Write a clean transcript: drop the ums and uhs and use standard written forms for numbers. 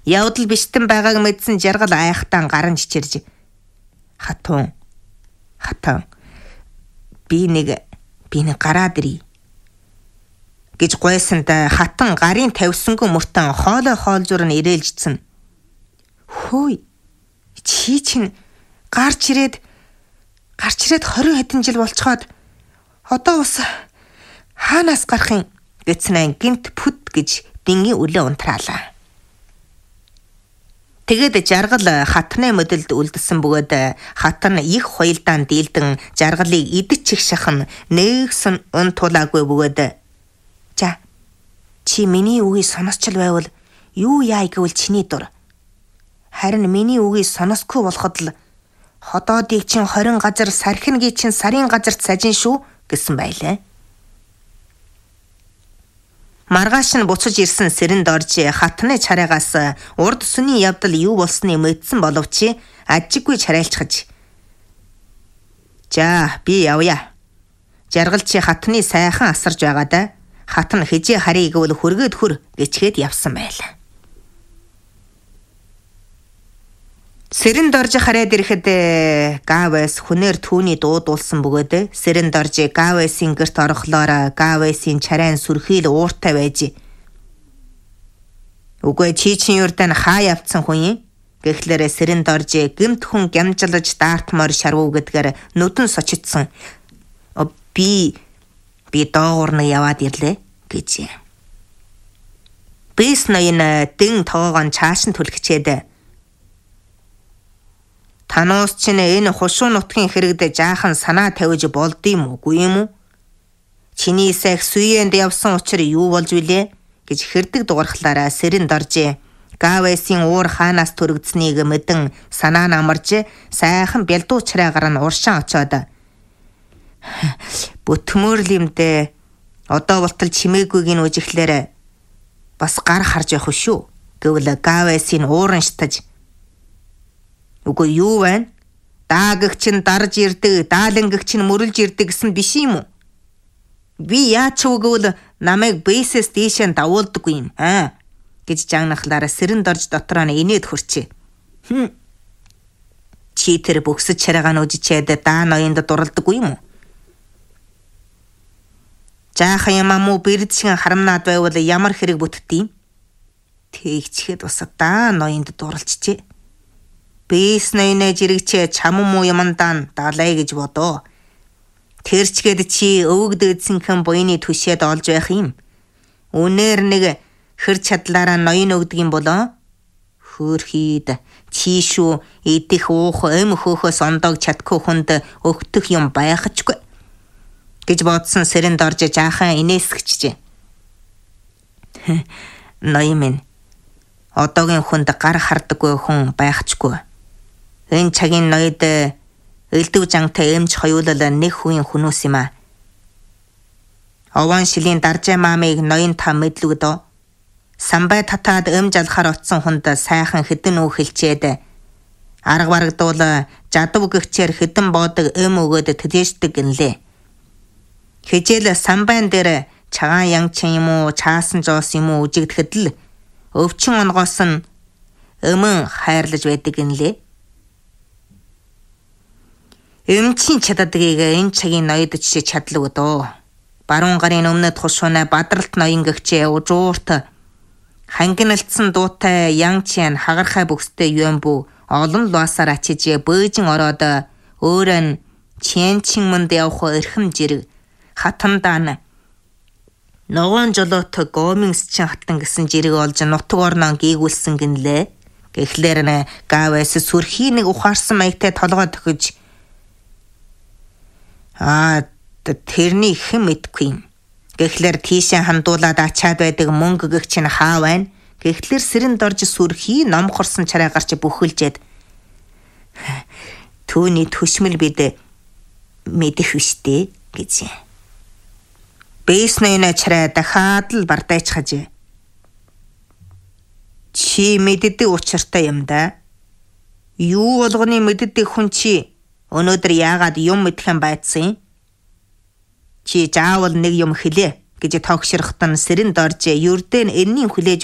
Явдал биштэн байгааг мэдсэн жаргал айхтан гаран чичирж. Хатун. Би нэг гараад ирье. Гэж гойсонд хатан гарын тавьсангүй мөртөн хоолой хоолзуур нь ирээлжсэн. Хөөе. Чи чинь гарч ирээд 20 хэдэн жил болцоход одоо бас хаанаас гарах юм гэцэн гинт пүт гэж дингийн үлээ унтраалаа. Тэгээд жаргал хатны модэлд үлдсэн бөгөөд хатан их хоёлдаан дийлдэн жаргалыг идэж чих шахан нэгсэн ун тулаагүй бөгөөд за чи миний үгийг сонсчл байвал юу яа гэвэл чиний дур. Харин миний үгийг сонсохгүй болоход л ходоодыг чин 20 газар сархингийн чин сарын газарт сажин шүү гэсэн байлаа. Маргааш нь буцаж ирсэн сэрэнд орж хатны чараагаас урд сүний явдал юу болсныг мэдсэн боловч ажиггүй чарайлчхаж. За би явъя. Жаргал чи хатны сайхан асарж байгаа да. Хатан хижээ харъя гэвэл хөргөөд хөр гэчгээд явсан байлаа. Сэрэнд орж хараад ирэхэд Гавэс хүнээр түүний дуудулсан бөгөөд сэрэнд орж Гавэсийн гэрт орохлоор Гавэсийн чарайн сүрхийл ууртай байж. Үгүй чи чин юрдан хаа явцсан хүн юм? Гэхлээр сэрэнд орж гэмт хүн гямжилж даартмаар шарвуу гэдгээр нүдэн сочидсан. Би доогуур нь яваад ирлээ гэж. Бис ноён дэн тоогон чааш нь түлхчээд танаас чинь энэ хушуу нутгийн хэрэгдэ жаахан санаа тавьж болдъюм уугүй юм уу? Чиний сах сүйэнд явсан учир юу болж билээ гэж хэрдэг дуурхлаараа сэрэнд орж Гавэсийн уур хаанаас төрөгдснийг мэдэн санаа намарж сайхан бялдуучраагаар нь уршаан очоод бүтмөрлимдээ одоо болтол чимээгүйг нь үжиглээр бас гар харж явах шүү гэвэл Гавэсийн ууран шатаж. Үгүй юу вэ? Даагч нь дарж ирдэг, даалангч нь мөрөлж ирдэг гэсэн биш юм уу? Би яач үгвэл намайг бэйсэс дээшээ давуулдаггүй юм гэж жагнахлаараа сэрэнд орж дотроо нь инээд хурчээ. Чи тэр бөксөж чараагаа нь үжичээд даа ноёнд дуралдаггүй юм уу? Жаахан ямаа бэрд шиг харамнаад байвал ямар хэрэг бүтдээ? Тэгчихэд бас даа ноёнд дурлжчээ. Бэс ноёнэ жирэгчээ чам муу юмдан далай гэж бодоо. Тэрчгээд чи өвөг дээдсэнхэн буйны түшээд олж байх юм. Үнээр нэг хэр чадлаараа ноён өгдөг юм болоо. Хөөрхийд чи шүү идэх уух хөөхөөс ондоог чадгүй хүнд өгтөх юм байхчгүй гэж бодсон сэрэнд орж жаахан инээсгчжээ. Ноён минь одоогийн хүнд гар хардаггүй хүн байхчгүй. Энэ цагийн ноёд элдв жантай эмч хоёулал нэг хүүийн хүнүүс юм аа. Овон шилийн даржаа маамыг ноён та мэдлүгдөө. Самбай татаад эмж алхаар оцсон хүнд сайхан хэдэн үг хэлчээд арга барагдуул жадав гэгчээр хэдэн боодог эм өгөөд тэдэждэг гинлээ. Хижээл самбайн дээр чагаан янчин юм уу чаасан жоос юм уу үжигдэхэд л өвчин онгоос нь өмөн хайрлаж байдаг гинлээ. Эмчийн чададгийг энэ цагийн ноёд жишээ чадлаг дөө. Баруун гарын өмнөд хушууна бадралт ноён гэгчээ ужуурт хангиналтсан дуутай янчийн хагархай бүкстэй юэмбүү олон луасаар ачиж бөөжин ороод өөрөө чэнчин мөнд явах эрхэм жирэг хатандаа ногоон жолоот гоминс чин хатан гэсэн жирэг олж нутаг орноо гээгүүлсэн гинлээ. Гэхлээр нэ Гавэс сүрхий нэг ухаарсан маягтай толгой төхөж тэрний хэн мэдгүй юм. Гэхлээр тийшээ хандуулаад ачаад байдаг мөнгө гэгч нь хаа байна? Гэхлээр сэрэнд орж сүрхий номхорсон чараа гарч бүхэлжээд түүний төшмөл бид мэдэх вштэй гэж. Бэснэйнэ чараа дахиад л бардайчхаж. Чи мэддэг учиртай юм да. Юу болгоны мэддэг хүн чи өнөөдөр яагаад юм мэдхэн байцсан? Чи заавал нэг юм хэлээ гэж тогшрохтон сэрэнд орж юрдэн энэний хүлээж